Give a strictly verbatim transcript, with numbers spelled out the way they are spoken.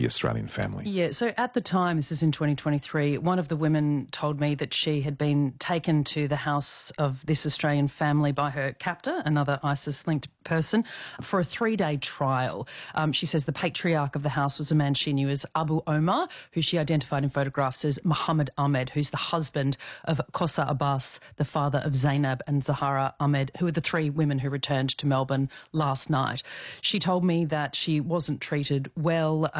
the Australian family. Yeah, so at the time, this is in twenty twenty-three, one of the women told me that she had been taken to the house of this Australian family by her captor, another ISIS-linked person, for a three-day trial. Um, she says the patriarch of the house was a man she knew as Abu Omar, who she identified in photographs as Muhammad Ahmed, who's the husband of Kosa Abbas, the father of Zainab and Zahara Ahmed, who are the three women who returned to Melbourne last night. She told me that she wasn't treated well.